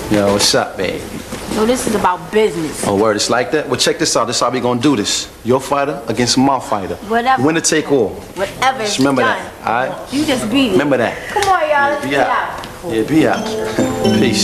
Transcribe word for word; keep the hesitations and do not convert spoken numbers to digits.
Yo, what's up, babe? No, this is about business. Oh, word, it's like that? Well, check this out. This is how we gonna do this. Your fighter against my fighter. Whatever. Winner take all. Whatever. Just remember done. that, all right? You just beat it. Remember that. Come on, y'all. Yeah, Let's be get out. out. Yeah, be out. Peace.